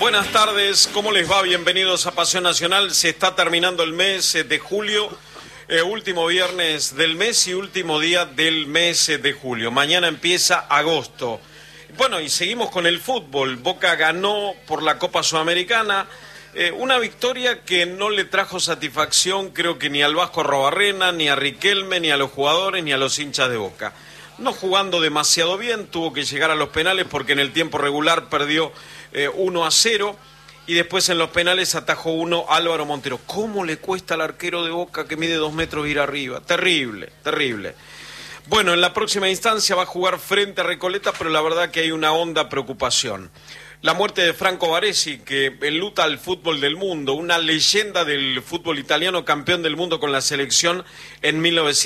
Buenas tardes, ¿cómo les va? Bienvenidos a Pasión Nacional. Se está terminando el mes de julio, último viernes del mes y último día del mes de julio. Mañana empieza agosto. Bueno, y seguimos con el fútbol. Boca ganó por la Copa Sudamericana, una victoria que no le trajo satisfacción, creo que ni al Vasco Arrobarrena, ni a Riquelme, ni a los jugadores, ni a los hinchas de Boca. No jugando demasiado bien, tuvo que llegar a los penales porque en el tiempo regular perdió 1-0 y después en los penales atajó uno Álvaro Montero. ¿Cómo le cuesta al arquero de Boca que mide 2 metros ir arriba? Terrible, terrible. Bueno, en la próxima instancia va a jugar frente a Recoleta, pero la verdad que hay una honda preocupación. La muerte de Franco Baresi, que enluta al fútbol del mundo, una leyenda del fútbol italiano, campeón del mundo con la selección en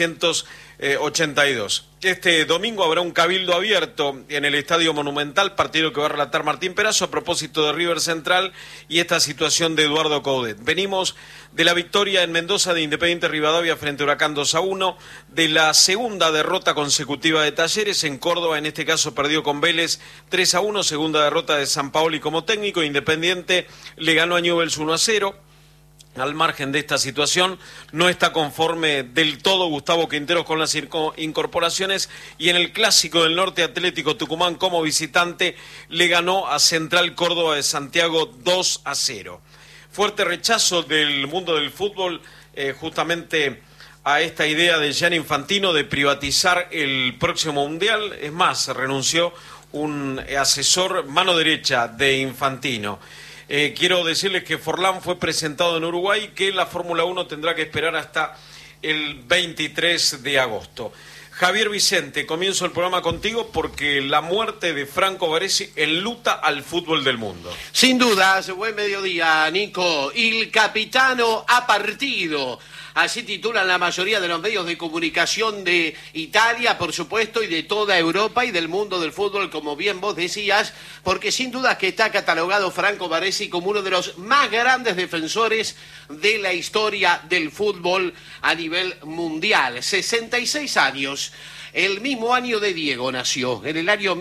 1982. Este domingo habrá un cabildo abierto en el Estadio Monumental, partido que va a relatar Martín Perazo a propósito de River Central y esta situación de Eduardo Coudet. Venimos de la victoria en Mendoza de Independiente Rivadavia frente a Huracán 2-1, de la segunda derrota consecutiva de Talleres, en Córdoba en este caso perdió con Vélez 3-1, segunda derrota de Sampaoli como técnico, Independiente le ganó a Newell's 1-0. Al margen de esta situación, no está conforme del todo Gustavo Quinteros con las incorporaciones y en el Clásico del Norte Atlético Tucumán como visitante le ganó a Central Córdoba de Santiago 2-0. Fuerte rechazo del mundo del fútbol justamente a esta idea de Gianni Infantino de privatizar el próximo Mundial. Es más, renunció un asesor mano derecha de Infantino. Quiero decirles que Forlán fue presentado en Uruguay, que la Fórmula 1 tendrá que esperar hasta el 23 de agosto. Javier Vicente, comienzo el programa contigo porque la muerte de Franco Baresi enluta al fútbol del mundo. Sin dudas, buen mediodía, Nico. Il capitano ha partido. Así titulan la mayoría de los medios de comunicación de Italia, por supuesto, y de toda Europa y del mundo del fútbol, como bien vos decías, porque sin duda que está catalogado Franco Baresi como uno de los más grandes defensores de la historia del fútbol a nivel mundial. 66 años. El mismo año de Diego nació, en el año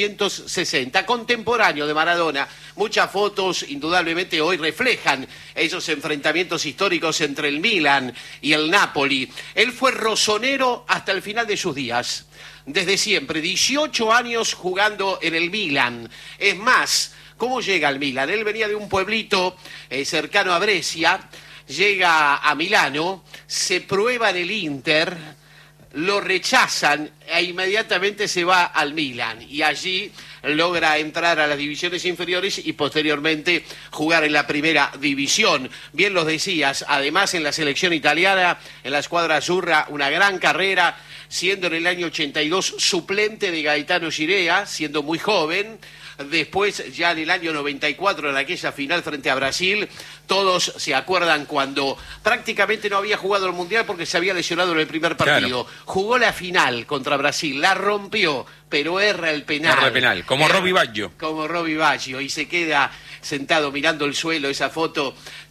1960, contemporáneo de Maradona. Muchas fotos, indudablemente, hoy reflejan esos enfrentamientos históricos entre el Milan y el Napoli. Él fue rosonero hasta el final de sus días, desde siempre, 18 años jugando en el Milan. Es más, ¿cómo llega al Milan? Él venía de un pueblito cercano a Brescia, llega a Milano, se prueba en el Inter, lo rechazan e inmediatamente se va al Milan y allí logra entrar a las divisiones inferiores y posteriormente jugar en la primera división. Bien los decías, además en la selección italiana, en la escuadra azzurra, una gran carrera, siendo en el año 82 suplente de Gaetano Girea, siendo muy joven. Después, ya en el año 94, en aquella final frente a Brasil, todos se acuerdan cuando prácticamente no había jugado el Mundial porque se había lesionado en el primer partido. Claro. Jugó la final contra Brasil, la rompió, pero erra el penal. Erra el penal, como Robbie Baggio. Como Robbie Baggio, y se queda sentado mirando el suelo, esa foto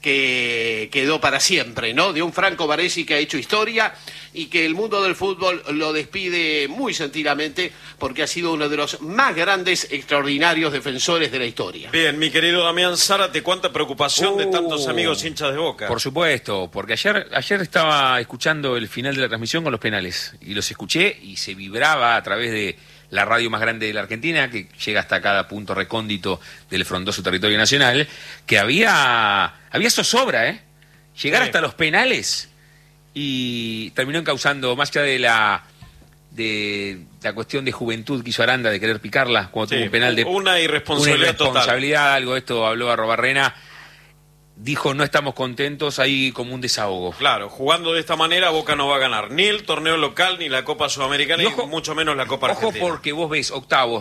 que quedó para siempre, ¿no? De un Franco Baresi que ha hecho historia y que el mundo del fútbol lo despide muy sentidamente porque ha sido uno de los más grandes, extraordinarios defensores de la historia. Bien, mi querido Damián Zárate, cuánta preocupación de tantos amigos hinchas de Boca. Por supuesto, porque ayer estaba escuchando el final de la transmisión con los penales y los escuché y se vibraba a través de la radio más grande de la Argentina, que llega hasta cada punto recóndito del frondoso territorio nacional, que había zozobra, llegar hasta los penales, y terminó encauzando, más allá de la cuestión de juventud que hizo Aranda de querer picarla cuando tuvo un penal de una irresponsabilidad total. Algo de esto habló Arrobarrena. Dijo, no estamos contentos, hay como un desahogo. Claro, jugando de esta manera Boca no va a ganar ni el torneo local, ni la Copa Sudamericana, y mucho menos la Copa Argentina. Ojo, porque vos ves octavos,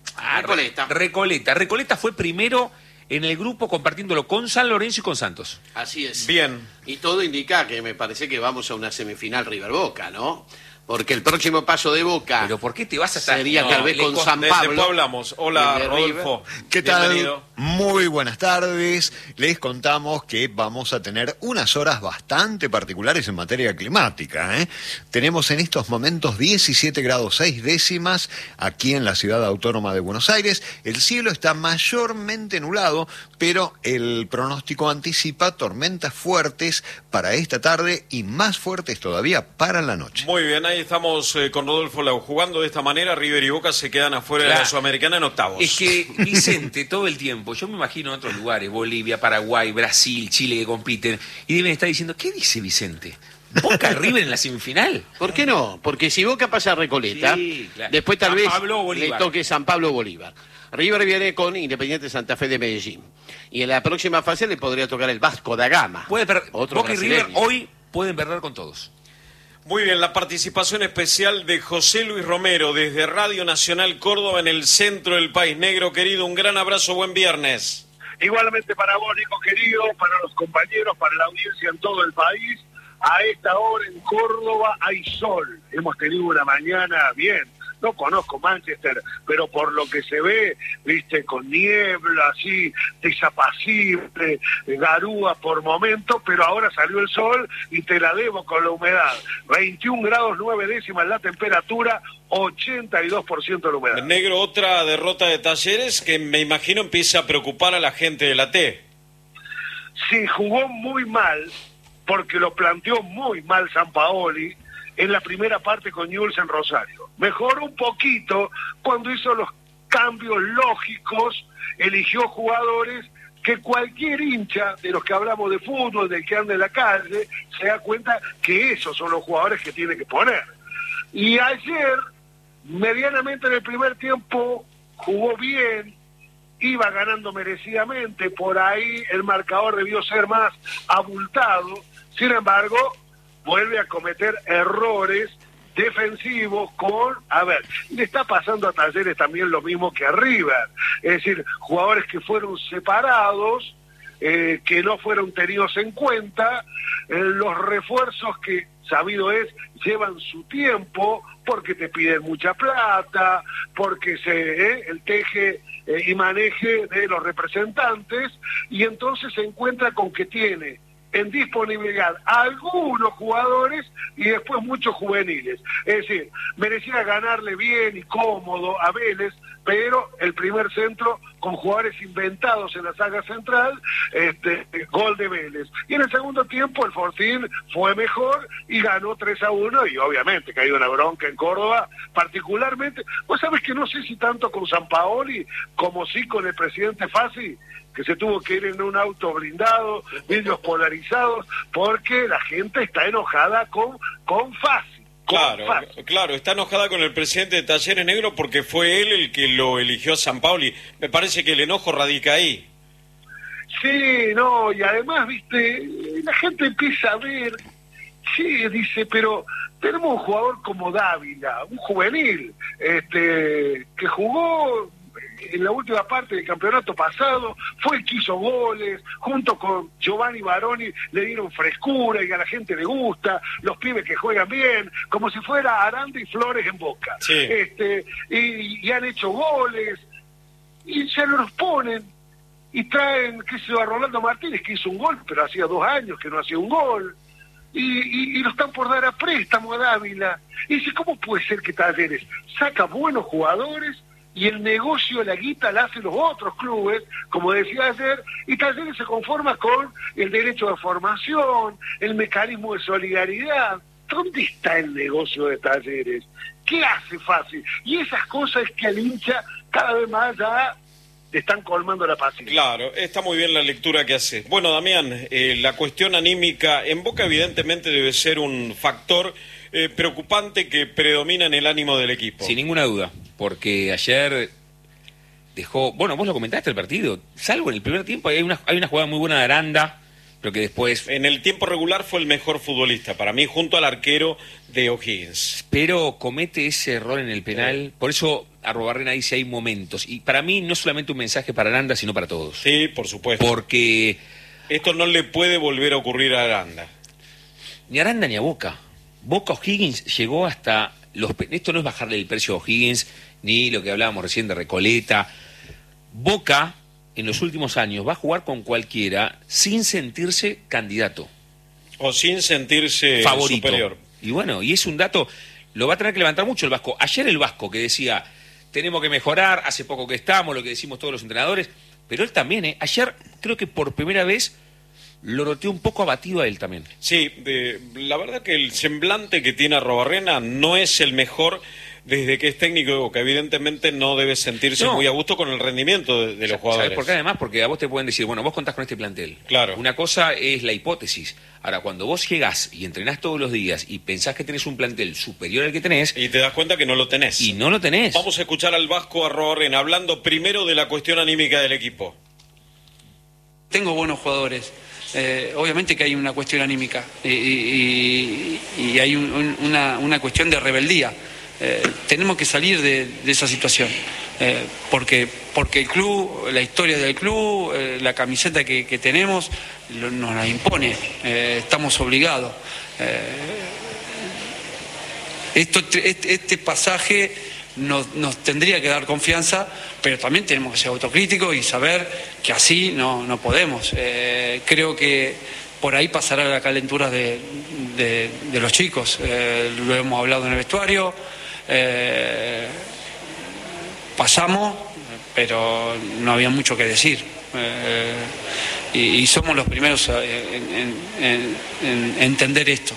Recoleta fue primero en el grupo compartiéndolo con San Lorenzo y con Santos. Así es. Bien. Y todo indica que me parece que vamos a una semifinal River Boca, ¿no? Porque el próximo paso de Boca ¿Pero por qué te vas a estar...? sería tal vez con San Pablo. Después hablamos. Hola, Rodolfo. ¿Qué tal? Bienvenido. Muy buenas tardes. Les contamos que vamos a tener unas horas bastante particulares en materia climática, ¿eh? Tenemos en estos momentos 17 grados 6 décimas aquí en la ciudad autónoma de Buenos Aires. El cielo está mayormente nublado, pero el pronóstico anticipa tormentas fuertes para esta tarde y más fuertes todavía para la noche. Muy bien, ahí estamos con Rodolfo Lau. Jugando de esta manera, River y Boca se quedan afuera de Claro. la Sudamericana en octavos. Es que Vicente, todo el tiempo, yo me imagino en otros lugares, Bolivia, Paraguay, Brasil, Chile, que compiten, y deben estar diciendo, ¿qué dice Vicente? ¿Boca River en la semifinal? ¿Por qué no? Porque si Boca pasa a Recoleta, Sí, claro. después tal San vez Pablo o Bolívar. le toque San Pablo o Bolívar. River viene con Independiente Santa Fe de Medellín. Y en la próxima fase le podría tocar el Vasco da Gama. Otro Boca y River brasileño. hoy pueden perder con todos. Muy bien, la participación especial de José Luis Romero desde Radio Nacional Córdoba en el centro del país. Negro querido, un gran abrazo, buen viernes. Igualmente para vos, Nico querido, para los compañeros, para la audiencia en todo el país. A esta hora en Córdoba hay sol. Hemos tenido una mañana bien. No conozco Manchester, pero por lo que se ve, viste, con niebla, así, desapacible, garúa por momentos, pero ahora salió el sol y te la debo con la humedad. 21 grados 9 décimas la temperatura, 82% de la humedad. Negro, otra derrota de Talleres que me imagino empieza a preocupar a la gente de la T. Sí, jugó muy mal, porque lo planteó muy mal Sampaoli en la primera parte con Newell's en Rosario. Mejoró un poquito cuando hizo los cambios lógicos, eligió jugadores que cualquier hincha de los que hablamos de fútbol, del que anda en la calle, se da cuenta que esos son los jugadores que tiene que poner. Y ayer, medianamente en el primer tiempo, jugó bien, iba ganando merecidamente, por ahí el marcador debió ser más abultado, sin embargo, vuelve a cometer errores defensivos le está pasando a Talleres también lo mismo que a River, es decir, jugadores que fueron separados, que no fueron tenidos en cuenta, los refuerzos que, sabido es, llevan su tiempo, porque te piden mucha plata, porque el teje y maneje de los representantes, y entonces se encuentra con que tiene en disponibilidad algunos jugadores y después muchos juveniles. Es decir, merecía ganarle bien y cómodo a Vélez, pero el primer centro con jugadores inventados en la saga central, gol de Vélez. Y en el segundo tiempo el Fortín fue mejor y ganó 3-1 y obviamente que hay una bronca en Córdoba, particularmente, vos sabés que no sé si tanto con Sampaoli como sí con el presidente Fassi, que se tuvo que ir en un auto blindado, vidrios polarizados, porque la gente está enojada con Fassi. Claro, está enojada con el presidente de Talleres, Negro, porque fue él el que lo eligió a Sampaoli. Me parece que el enojo radica ahí. Sí, no, y además, viste, la gente empieza a ver, sí, dice, pero tenemos un jugador como Dávila, un juvenil, que jugó en la última parte del campeonato pasado, fue el que hizo goles, junto con Giovanni Baroni le dieron frescura y a la gente le gusta, los pibes que juegan bien, como si fuera Aranda y Flores en Boca. Sí. Y han hecho goles, y se los ponen, y traen, qué sé yo, a Rolando Martínez, que hizo un gol, pero hacía 2 años que no hacía un gol, y lo están por dar a préstamo a Dávila. Y dice, ¿cómo puede ser que Talleres saca buenos jugadores y el negocio, la guita, la hacen los otros clubes, como decía ayer, y Talleres se conforma con el derecho de formación, el mecanismo de solidaridad? ¿Dónde está el negocio de Talleres? ¿Qué hace fácil? Y esas cosas que al hincha cada vez más ya te están colmando la paciencia. Claro, está muy bien la lectura que hace. Bueno, Damián, la cuestión anímica en Boca evidentemente debe ser un factor preocupante que predomina en el ánimo del equipo. Sin ninguna duda, porque ayer dejó... Bueno, vos lo comentaste el partido, salvo en el primer tiempo, hay una jugada muy buena de Aranda, pero que después... En el tiempo regular fue el mejor futbolista, para mí, junto al arquero de O'Higgins. Pero comete ese error en el penal, por eso Arrobarrena dice hay momentos, y para mí no solamente un mensaje para Aranda, sino para todos. Sí, por supuesto. Porque... Esto no le puede volver a ocurrir a Aranda. Ni a Aranda ni a Boca. Boca O'Higgins llegó hasta esto no es bajarle el precio a O'Higgins, ni lo que hablábamos recién de Recoleta. Boca, en los últimos años, va a jugar con cualquiera sin sentirse candidato. O sin sentirse favorito. Superior. Y bueno, y es un dato, lo va a tener que levantar mucho el Vasco. Ayer el Vasco que decía, tenemos que mejorar, hace poco que estamos, lo que decimos todos los entrenadores, pero él también, ayer creo que por primera vez lo noté un poco abatido a él también. Sí, la verdad que el semblante que tiene Arrobarrena no es el mejor desde que es técnico de Boca. Evidentemente no debe sentirse muy a gusto con el rendimiento de los jugadores. ¿Sabes por qué? Además, porque a vos te pueden decir, bueno, vos contás con este plantel. Claro. Una cosa es la hipótesis. Ahora, cuando vos llegás y entrenás todos los días y pensás que tenés un plantel superior al que tenés... Y te das cuenta que no lo tenés. Y no lo tenés. Vamos a escuchar al Vasco Arrobarena hablando primero de la cuestión anímica del equipo. Tengo buenos jugadores. Obviamente que hay una cuestión anímica y hay una cuestión de rebeldía. Tenemos que salir de esa situación, porque el club, la historia del club, la camiseta que tenemos nos la impone, estamos obligados. Este pasaje nos tendría que dar confianza, pero también tenemos que ser autocríticos y saber que así no podemos. Creo que por ahí pasará la calentura de los chicos, lo hemos hablado en el vestuario. Pasamos, pero no había mucho que decir, y somos los primeros en entender esto.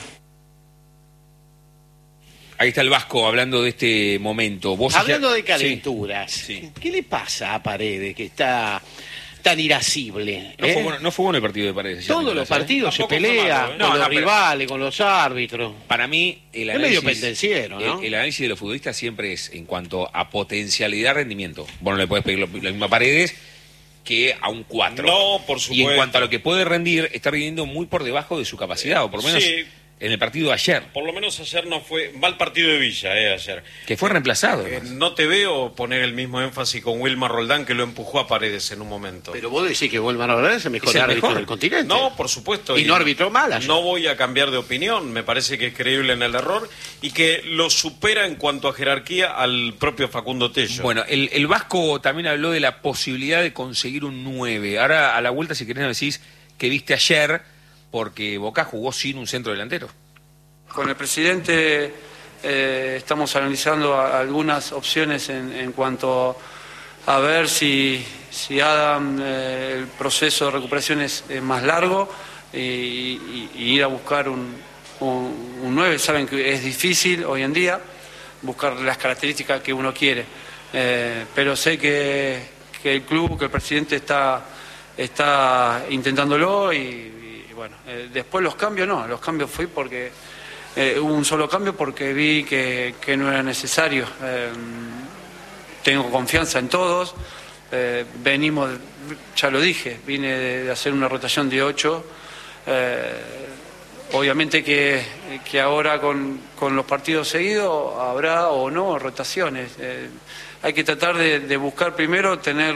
Ahí está el Vasco hablando de este momento. Hablando de calenturas, sí. ¿Qué le pasa a Paredes que está tan irascible? No fue bueno el partido de Paredes. Todos los partidos se pelea con los rivales, con los árbitros. Para mí, el análisis, es medio pendenciero, ¿no? El análisis de los futbolistas siempre es en cuanto a potencialidad, rendimiento. Vos no le podés pedir lo mismo a Paredes que a un 4. No, por supuesto. Y en cuanto a lo que puede rendir, está rindiendo muy por debajo de su capacidad, o por lo menos... Sí. En el partido de ayer. Por lo menos ayer no fue mal partido de Villa, ayer. Que fue reemplazado. No te veo poner el mismo énfasis con Wilmar Roldán, que lo empujó a Paredes en un momento. Pero vos decís que Wilmar Roldán es el mejor árbitro del continente. No, por supuesto. Y no arbitró mal ayer. No voy a cambiar de opinión, me parece que es creíble en el error y que lo supera en cuanto a jerarquía al propio Facundo Tello. Bueno, el Vasco también habló de la posibilidad de conseguir un 9. Ahora, a la vuelta, si querés, nos decís que viste ayer, porque Boca jugó sin un centro delantero. Con el presidente estamos analizando algunas opciones en cuanto a ver si Adam, el proceso de recuperación es más largo y ir a buscar un 9. Saben que es difícil hoy en día buscar las características que uno quiere, pero sé que el club, que el presidente está intentándolo y bueno, después los cambios fui porque hubo un solo cambio porque vi que no era necesario. Tengo confianza en todos, venimos, ya lo dije, vine de hacer una rotación de 8, obviamente que ahora con los partidos seguidos habrá o no rotaciones. Hay que tratar de buscar primero tener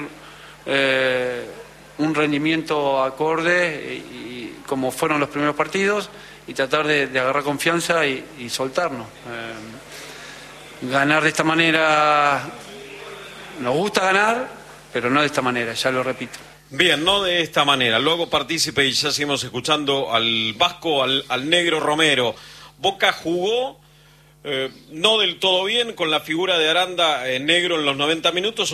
un rendimiento acorde y como fueron los primeros partidos y tratar de agarrar confianza y soltarnos. Ganar de esta manera, nos gusta ganar, pero no de esta manera, ya lo repito. Bien, no de esta manera. Luego partícipe y ya seguimos escuchando al Vasco, al Negro Romero. Boca jugó no del todo bien con la figura de Aranda Negro en los 90 minutos.